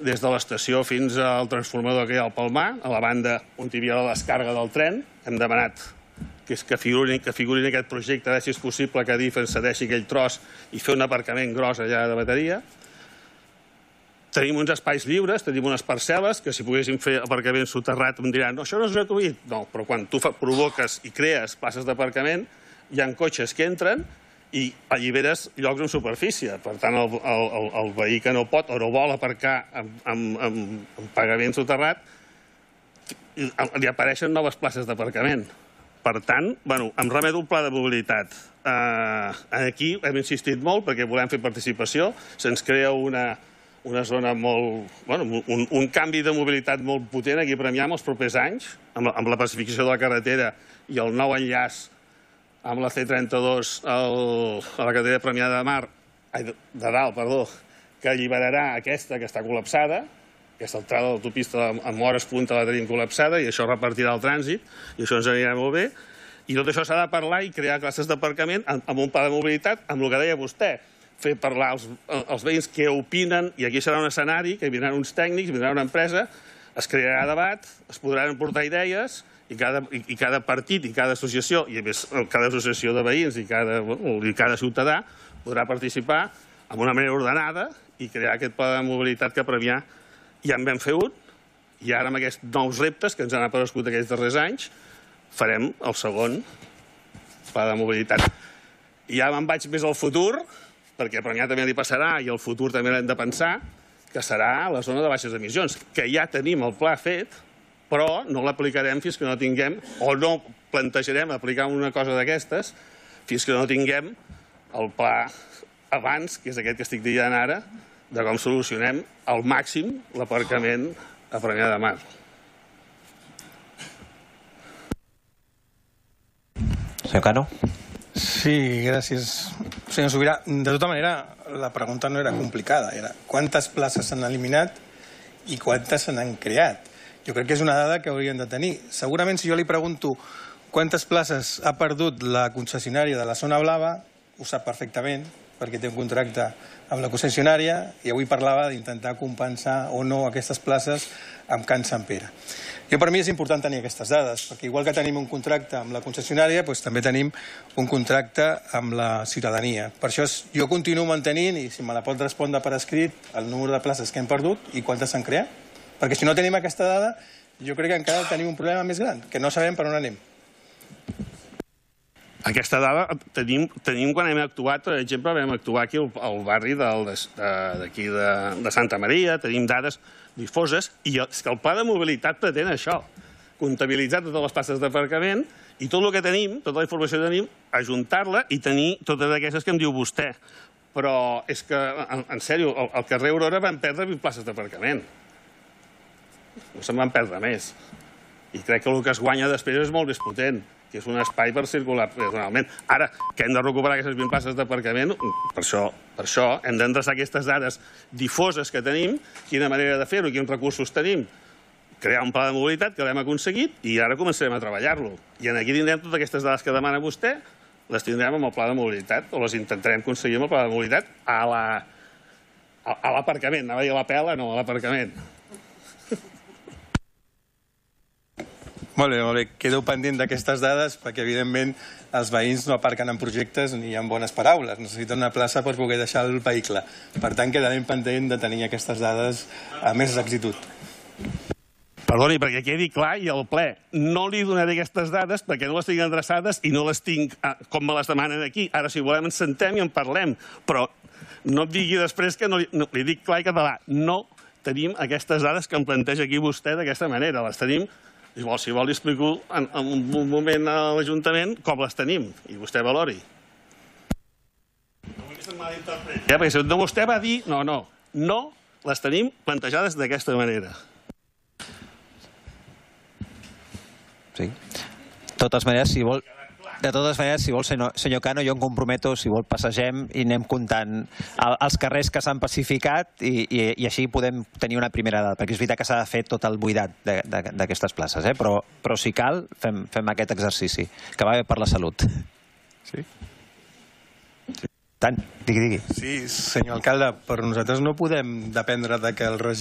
des de l'estació fins al transformador que hi ha al Palmar, a la banda on hi havia la descàrrega del tren. Hem demanat que figurin en aquest projecte, a veure si és possible que Adif ens cedeixi aquell tros i fer un aparcament gros allà de bateria. Tenim uns espais lliures, tenim unes parcel·les que si poguéssim fer aparcament soterrat em diran no, això no és gratuït. No, però quan tu provoques i crees places d'aparcament hi ha cotxes que entren i alliberes llocs en superfície. Per tant, el veí que no pot o no vol aparcar amb pagament soterrat, li apareixen noves places d'aparcament. Per tant, em remeto un pla de mobilitat. Aquí hem insistit molt perquè volem fer participació. Se'ns crea una zona molt... un canvi de mobilitat molt potent aquí a Premià en els propers anys, amb la pacificació de la carretera i el nou enllaç amb la C32 a la carretera de Premià de Dalt, que alliberarà aquesta que està col·lapsada, aquesta entrada de l'autopista amb hores punta la tenim col·lapsada i això repartirà el trànsit i això ens anirà molt bé. I tot això s'ha de parlar i crear classes d'aparcament amb un pla de mobilitat, amb el que deia vostè, fer parlar els veïns què opinen, i aquí serà un escenari que vindran uns tècnics, vindrà una empresa, es crearà debat, es podran portar idees i cada partit i cada associació, i a més cada associació de veïns i cada ciutadà podrà participar amb una manera ordenada i crear aquest pla de mobilitat que a Premià ja en vam fer un, i ara amb aquests nous reptes que ens han aparegut aquests darrers anys farem el segon pla de mobilitat. I ja me'n vaig més al futur, perquè a Premià també li passarà i el futur també l'hem de pensar, que serà la zona de baixes emissions, que ja tenim el pla fet, però no l'aplicarem fins que no tinguem, o no plantejarem aplicar una cosa d'aquestes, fins que no tinguem el pla abans, que és aquest que estic dient ara, de com solucionem al màxim l'aparcament a Premià de Mar. Senyor Cano? Sí, gràcies. Senyor Sobirà, de tota manera, la pregunta no era complicada, era quantes places s'han eliminat i quantes se n'han creat. Jo crec que és una dada que hauríem de tenir. Segurament, si jo li pregunto quantes places ha perdut la concessionària de la zona blava, ho sap perfectament, perquè té un contracte amb la concessionària i avui parlava d'intentar compensar o no aquestes places amb Can Sant Pere. Per mi és important tenir aquestes dades, perquè igual que tenim un contracte amb la concessionària, també tenim un contracte amb la ciutadania. Per això jo continuo mantenint, i si me la pot respondre per escrit, el número de places que hem perdut i quantes s'han creat. Perquè si no tenim aquesta dada, jo crec que encara tenim un problema més gran, que no sabem per on anem. Aquesta dada tenim quan hem actuat, per exemple, vam actuar aquí al barri d'aquí de Santa Maria, tenim dades difoses, i és que el pla de mobilitat pretén això, comptabilitzar totes les places d'aparcament i tot el que tenim, tota la informació que tenim, ajuntar-la i tenir totes aquestes que em diu vostè. Però és que, en sèrio, al carrer Aurora van perdre 20 places d'aparcament. No se'n van perdre més. I crec que el que es guanya després és molt més potent, que és un espai per circular personalment. Ara, que hem de recuperar aquestes 20 places d'aparcament, per això hem d'endreçar aquestes dades difoses que tenim, quina manera de fer-ho, quins recursos tenim, crear un pla de mobilitat que l'hem aconseguit i ara començarem a treballar-lo. I aquí tindrem totes aquestes dades que demana vostè, les tindrem amb el pla de mobilitat, o les intentarem aconseguir amb el pla de mobilitat a l'aparcament. Anava a dir a la pela, no, a l'aparcament. Molt bé. Quedo pendent d'aquestes dades perquè, evidentment, els veïns no aparquen en projectes ni en bones paraules. Necessiten una plaça per poder deixar el vehicle. Per tant, quedarem pendent de tenir aquestes dades amb més exactitud. Perdoni, perquè quedi clar i al ple. No li donaré aquestes dades perquè no les tinc endreçades i no les tinc com me les demanen aquí. Ara, si volem, ens sentem i en parlem. Però no em digui després que li dic clar i català. No tenim aquestes dades que em planteja aquí vostè d'aquesta manera. Les tenim... Si vol, li explico en un moment a l'Ajuntament com les tenim i vostè valori. No vull que se'm malinterpreti. Perquè vostè va dir no les tenim plantejades d'aquesta manera. Sí. De totes maneres, si vol... De totes maneres, si vol, senyor Cano, jo em comprometo, si vol, passegem i anem comptant els carrers que s'han pacificat i així podem tenir una primera dada, perquè és veritat que s'ha de fer tot el buidat d'aquestes places, però si cal, fem aquest exercici, que va bé per la salut. Sí? Tant, digui. Sí, senyor alcalde, però nosaltres no podem dependre que el regidor